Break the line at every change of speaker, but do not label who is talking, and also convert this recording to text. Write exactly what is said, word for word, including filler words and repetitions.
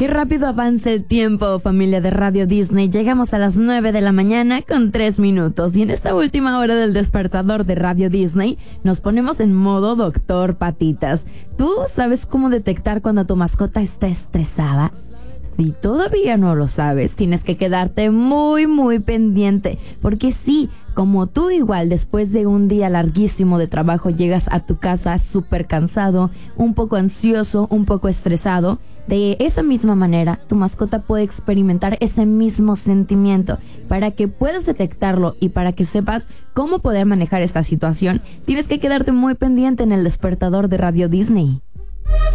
Qué rápido avanza el tiempo, familia de Radio Disney. Llegamos a las nueve de la mañana con tres minutos. Y en esta última hora del despertador de Radio Disney, nos ponemos en modo Doctor Patitas. ¿Tú sabes cómo detectar cuando tu mascota está estresada? Si todavía no lo sabes, tienes que quedarte muy, muy pendiente. Porque sí, como tú igual después de un día larguísimo de trabajo llegas a tu casa súper cansado, un poco ansioso, un poco estresado, de esa misma manera tu mascota puede experimentar ese mismo sentimiento. Para que puedas detectarlo y para que sepas cómo poder manejar esta situación, tienes que quedarte muy pendiente en el despertador de Radio Disney.